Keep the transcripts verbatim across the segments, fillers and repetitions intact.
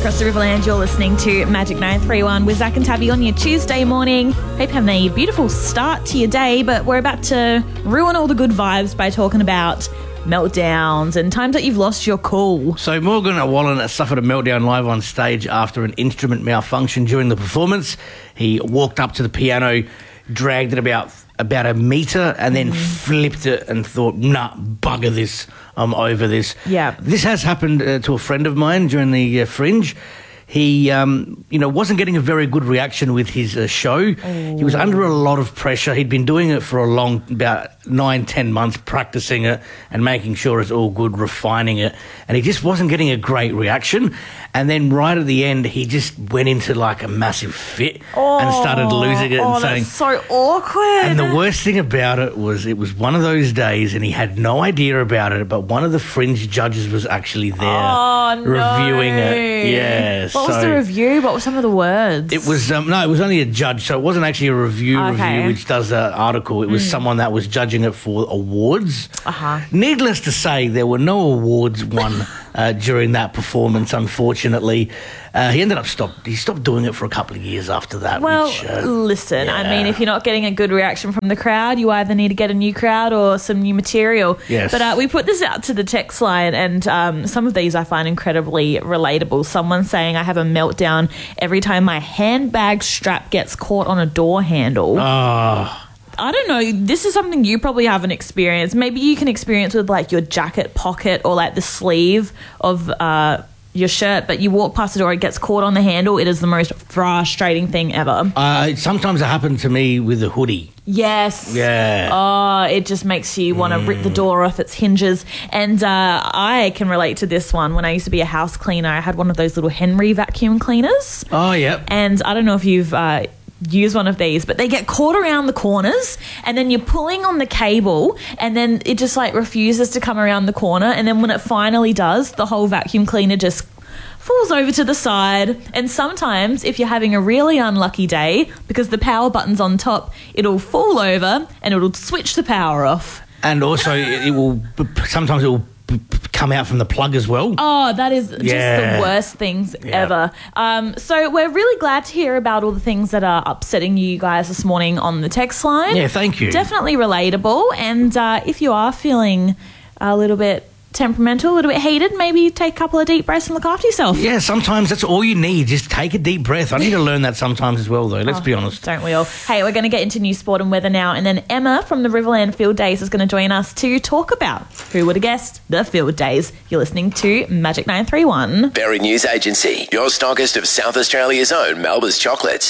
across the Riverland. You're listening to Magic nine three one with Zach and Tabby on your Tuesday morning. Hope you're having a beautiful start to your day, but we're about to ruin all the good vibes by talking about meltdowns and times that you've lost your cool. So Morgan Wallen has suffered a meltdown live on stage after an instrument malfunction during the performance. He walked up to the piano, dragged it about about a metre and then mm. flipped it and thought, nah, bugger this, I'm over this. Yeah. This has happened uh, to a friend of mine during the uh, Fringe. He, um, you know, wasn't getting a very good reaction with his uh, show. Ooh. He was under a lot of pressure. He'd been doing it for a long, about nine, ten months, practicing it and making sure it's all good, refining it. And he just wasn't getting a great reaction. And then right at the end, he just went into like a massive fit oh, and started losing it oh, and saying... that's so awkward. And the worst thing about it was it was one of those days and he had no idea about it, but one of the Fringe judges was actually there oh, reviewing no. it. Yes. What was so the review? What were some of the words? It was, um, no, it was only a judge, so it wasn't actually a review okay. review which does an article. It was mm. someone that was judging it for awards. Uh-huh. Needless to say, there were no awards won uh, during that performance, unfortunately. Uh, he ended up stopped. He stopped doing it for a couple of years after that. Well, which, uh, listen, yeah. I mean, if you're not getting a good reaction from the crowd, you either need to get a new crowd or some new material. Yes. But uh, we put this out to the text line, and um, some of these I find incredibly relatable. Someone saying, I have a meltdown every time my handbag strap gets caught on a door handle. Oh. I don't know, this is something you probably haven't experienced. Maybe you can experience with like your jacket pocket or like the sleeve of uh, your shirt, but you walk past the door, it gets caught on the handle. It is the most frustrating thing ever. Uh, sometimes it happened to me with a hoodie. Yes. Yeah. Oh, it just makes you want to mm. rip the door off its hinges. And uh, I can relate to this one. When I used to be a house cleaner, I had one of those little Henry vacuum cleaners. Oh, yeah. And I don't know if you've... Uh, use one of these, but they get caught around the corners and then you're pulling on the cable and then it just like refuses to come around the corner, and then when it finally does, the whole vacuum cleaner just falls over to the side. And sometimes if you're having a really unlucky day, because the power button's on top, it'll fall over and it'll switch the power off. And also it will sometimes it will come out from the plug as well. Oh, that is just yeah. the worst things yeah. ever. Um, so we're really glad to hear about all the things that are upsetting you guys this morning on the text line. Yeah, thank you. Definitely relatable. And uh, if you are feeling a little bit temperamental, a little bit heated, maybe take a couple of deep breaths and look after yourself. Yeah, sometimes that's all you need. Just take a deep breath. I need to learn that sometimes as well, though. Let's oh, be honest. Don't we all? Hey, we're going to get into news, sport and weather now, and then Emma from the Riverland Field Days is going to join us to talk about, who would have guessed, the Field Days. You're listening to Magic nine three one. Berry News Agency, your stockist of South Australia's own Melba's chocolates.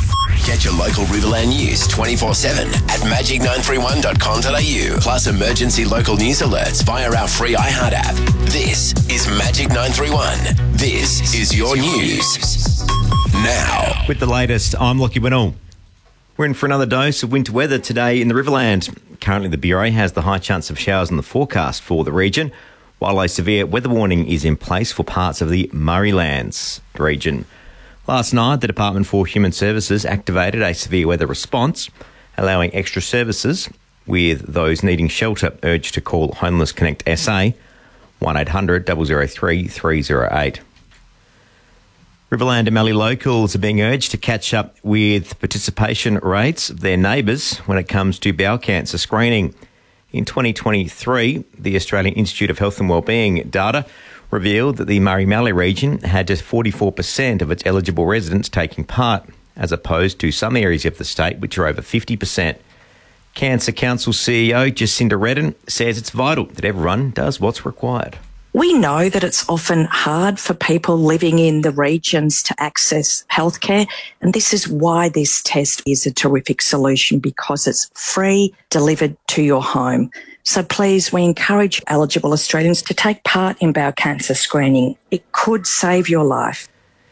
Get your local Riverland news twenty-four seven at magic nine three one dot com dot a u, plus emergency local news alerts via our free iHeart app. This is Magic nine three one. This is your news. Now. With the latest, I'm Lockie Winnell. We're in for another dose of winter weather today in the Riverland. Currently, the Bureau has the high chance of showers in the forecast for the region, while a severe weather warning is in place for parts of the Murraylands region. Last night, the Department for Human Services activated a severe weather response, allowing extra services, with those needing shelter urged to call Homeless Connect S A one eight hundred, zero zero three, three zero eight. Riverland and Mallee locals are being urged to catch up with participation rates of their neighbours when it comes to bowel cancer screening. In twenty twenty-three, the Australian Institute of Health and Wellbeing data revealed that the Murray-Mallee region had just forty-four percent of its eligible residents taking part, as opposed to some areas of the state which are over fifty percent. Cancer Council C E O Jacinda Redden says it's vital that everyone does what's required. We know that it's often hard for people living in the regions to access healthcare, and this is why this test is a terrific solution, because it's free, delivered to your home. So please, we encourage eligible Australians to take part in bowel cancer screening. It could save your life.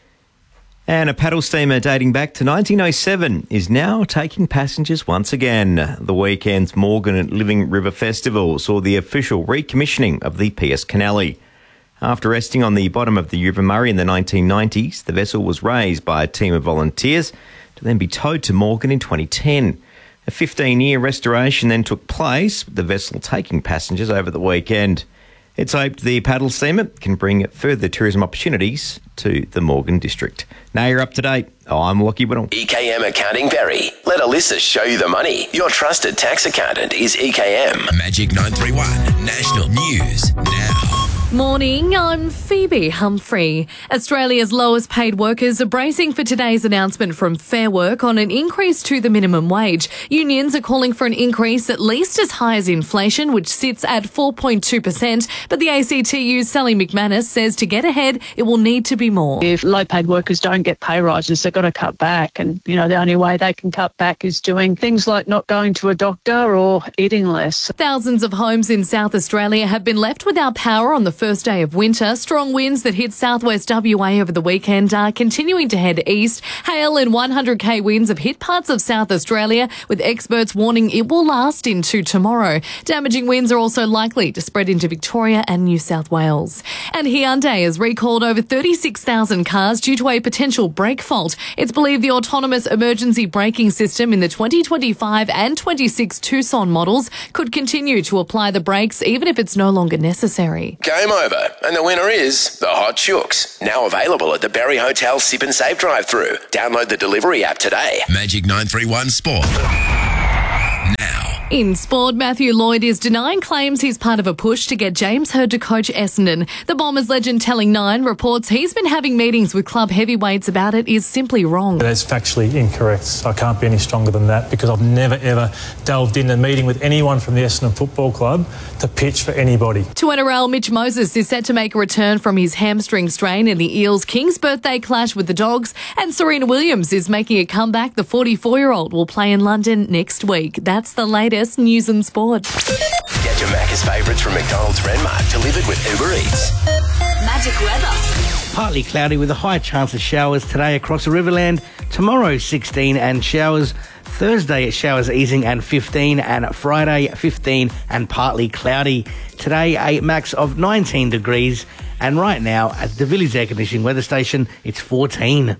And a paddle steamer dating back to nineteen oh seven is now taking passengers once again. The weekend's Morgan Living River Festival saw the official recommissioning of the P S Canally. After resting on the bottom of the River Murray in the nineteen nineties, the vessel was raised by a team of volunteers to then be towed to Morgan in twenty ten. A fifteen-year restoration then took place, with the vessel taking passengers over the weekend. It's hoped the paddle steamer can bring further tourism opportunities to the Morgan district. Now you're up to date. I'm Lockie Whittle. E K M Accounting Berry. Let Alyssa show you the money. Your trusted tax accountant is E K M. Magic nine three one National News now. Morning, I'm Phoebe Humphrey. Australia's lowest paid workers are bracing for today's announcement from Fair Work on an increase to the minimum wage. Unions are calling for an increase at least as high as inflation, which sits at four point two percent. But the A C T U's Sally McManus says to get ahead, it will need to be more. If low paid workers don't get pay rises, they've got to cut back. And, you know, the only way they can cut back is doing things like not going to a doctor or eating less. Thousands of homes in South Australia have been left without power on the first day of winter. Strong winds that hit southwest W A over the weekend are continuing to head east. Hail and one hundred k winds have hit parts of South Australia, with experts warning it will last into tomorrow. Damaging winds are also likely to spread into Victoria and New South Wales. And Hyundai has recalled over thirty-six thousand cars due to a potential brake fault. It's believed the autonomous emergency braking system in the twenty twenty-five and twenty-six Tucson models could continue to apply the brakes even if it's no longer necessary. Game over, and the winner is the Hot Chooks. Now available at the Berry Hotel Sip and Save drive-through. Download the delivery app today. Magic nine three one Sport. Now. In sport, Matthew Lloyd is denying claims he's part of a push to get James Hird to coach Essendon. The Bombers legend telling Nine reports he's been having meetings with club heavyweights about it is simply wrong. That's factually incorrect. I can't be any stronger than that because I've never ever delved in a meeting with anyone from the Essendon Football Club to pitch for anybody. To N R L, Mitch Moses is set to make a return from his hamstring strain in the Eels' King's birthday clash with the Dogs, and Serena Williams is making a comeback. The forty-four-year-old will play in London next week. That's the latest news and sport. Get your Macca's favourites from McDonald's Renmark delivered with Uber Eats. Magic weather. Partly cloudy with a high chance of showers today across the Riverland. Tomorrow, sixteen and showers. Thursday, showers easing and fifteen. And Friday, fifteen and partly cloudy. Today, a max of nineteen degrees. And right now, at the Villiers Air Conditioning Weather Station, it's fourteen.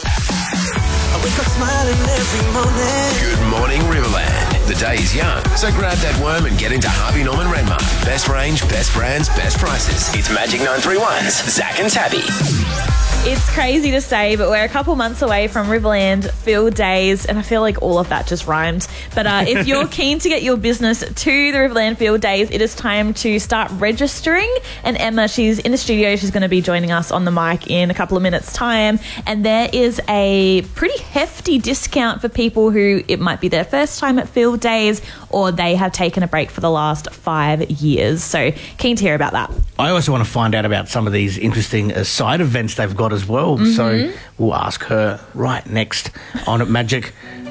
Good morning, Riverland. The day is young, so grab that worm and get into Harvey Norman Renmark. Best range, best brands, best prices. It's Magic nine three one's Zach and Tabby. It's crazy to say, but we're a couple months away from Riverland Field Days, and I feel like all of that just rhymed. But uh, if you're keen to get your business to the Riverland Field Days, it is time to start registering. And Emma, she's in the studio. She's going to be joining us on the mic in a couple of minutes' time. And there is a pretty hefty discount for people who it might be their first time at Field Days, or they have taken a break for the last five years. So keen to hear about that. I also want to find out about some of these interesting uh, side events they've got as well. Mm-hmm. So we'll ask her right next on Magic